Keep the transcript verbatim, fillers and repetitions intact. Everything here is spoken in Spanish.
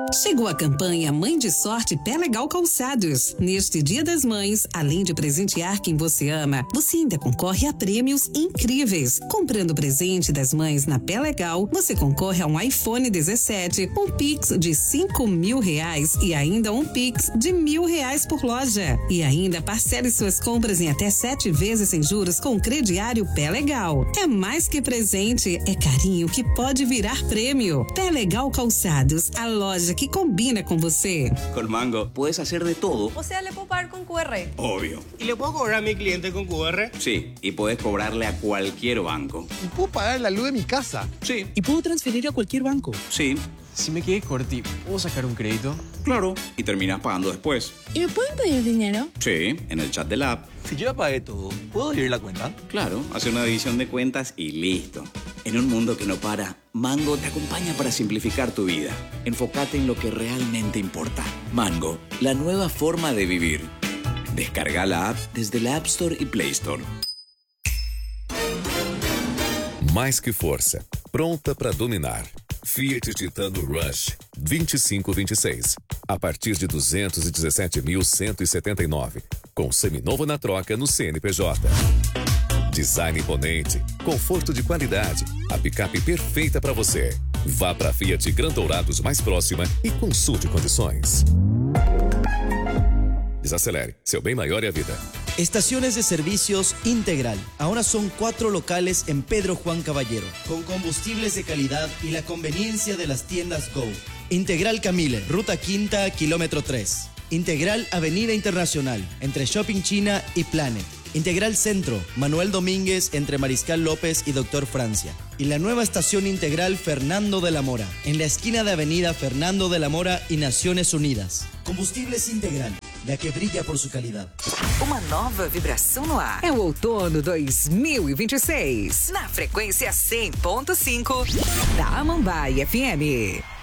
Chegou a campanha Mãe de Sorte Pé Legal Calçados. Neste Dia das Mães, além de presentear quem você ama, você ainda concorre a prêmios incríveis. Comprando o presente das mães na Pé Legal, você concorre a um iPhone dezessete, um Pix de cinco mil reais e ainda um Pix de mil reais por loja. E ainda parcele suas compras em até sete vezes sem juros com o crediário Pé Legal. É mais que presente, é carinho que pode virar prêmio. Pé Legal Calçados, a loja que combina con você. Con Mango puedes hacer de todo. O sea, ¿le puedo pagar con Q R? Obvio. ¿Y le puedo cobrar a mi cliente con Q R? Sí, y puedes cobrarle a cualquier banco. ¿Y puedo pagar la luz de mi casa? Sí. ¿Y puedo transferir a cualquier banco? Sí. Si me quedé corti, ¿puedo sacar un crédito? Claro. Y terminas pagando después. ¿Y me pueden pedir dinero? Sí, en el chat de la app. Si yo ya pagué todo, ¿puedo dividir la cuenta? Claro, hace una división de cuentas y listo. En un mundo que no para, Mango te acompaña para simplificar tu vida. Enfócate en lo que realmente importa. Mango, la nueva forma de vivir. Descarga la app desde la App Store y Play Store. Mais que força, pronta para dominar. Fiat Titano Rush vinte e cinco vinte e seis, a partir de duzentos e dezessete mil cento e setenta e nove, com seminovo na troca no C N P J. Design imponente, conforto de qualidade, a picape perfeita para você. Vá para a Fiat Gran Dourados mais próxima e consulte condições. Desacelere, seu bem maior é a vida. Estaciones de servicios Integral. Ahora son cuatro locales en Pedro Juan Caballero, con combustibles de calidad y la conveniencia de las tiendas Go. Integral Camille, Ruta Quinta, kilómetro tres. Integral Avenida Internacional, entre Shopping China y Planet. Integral Centro, Manuel Domínguez, entre Mariscal López y Doctor Francia. Y la nueva estación Integral Fernando de la Mora, en la esquina de Avenida Fernando de la Mora y Naciones Unidas. Combustibles Integral, la que brilla por su calidad. Uma nova vibração no ar. É o outono dois mil e vinte e seis. Na frequência cem ponto cinco da Amambai F M.